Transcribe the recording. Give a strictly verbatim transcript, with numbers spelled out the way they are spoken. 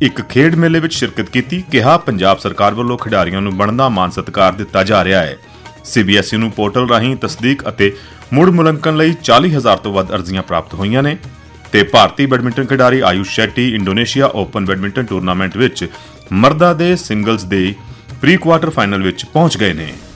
ਇੱਕ ਖੇਡ ਮੇਲੇ ਵਿੱਚ ਸ਼ਿਰਕਤ ਕੀਤੀ। ਕਿਹਾ ਪੰਜਾਬ ਸਰਕਾਰ ਵੱਲੋਂ ਖਿਡਾਰੀਆਂ ਨੂੰ ਬਣਦਾ ਮਾਨ ਸਤਿਕਾਰ ਦਿੱਤਾ ਜਾ ਰਿਹਾ ਹੈ। ਸੀਬੀਐਸਈ ਨੂੰ ਪੋਰਟਲ ਰਾਹੀਂ ਤਸਦੀਕ ਅਤੇ ਮੁੜ ਮੁਲਾਂਕਣ ਲਈ ਚਾਲੀ ਹਜ਼ਾਰ ਤੋਂ ਵੱਧ ਅਰਜ਼ੀਆਂ ਪ੍ਰਾਪਤ ਹੋਈਆਂ ਨੇ ਤੇ ਭਾਰਤੀ ਬੈਡਮਿੰਟਨ ਖਿਡਾਰੀ Ayush Shetty Indonesia open badminton tournament ਵਿੱਚ ਮਰਦਾਂ ਦੇ ਸਿੰਗਲਜ਼ ਦੇ ਪ੍ਰੀ ਕੁਆਰਟਰ ਫਾਈਨਲ ਵਿੱਚ ਪਹੁੰਚ ਗਏ ਨੇ।